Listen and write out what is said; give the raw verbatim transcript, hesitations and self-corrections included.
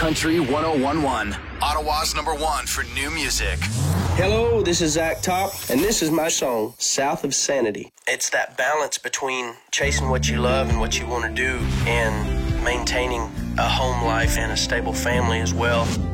Country one oh one one, Ottawa's number one for new music. Hello, this is Zach Top, and this is my song, South of Sanity. It's that balance between chasing what you love and what you want to do and maintaining a home life and a stable family as well.